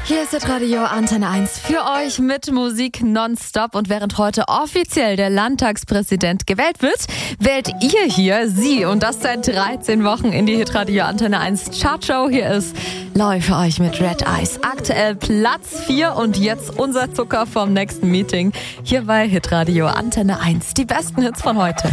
Hier ist Hitradio Antenne 1 für euch mit Musik nonstop. Und während heute offiziell der Landtagspräsident gewählt wird, wählt ihr hier sie. Und das seit 13 Wochen in die Hitradio Antenne 1 Chartshow. Hier ist Loi für euch mit Red Eyes. Aktuell Platz 4 und jetzt unser Zucker vom nächsten Meeting. Hier bei Hitradio Antenne 1. Die besten Hits von heute.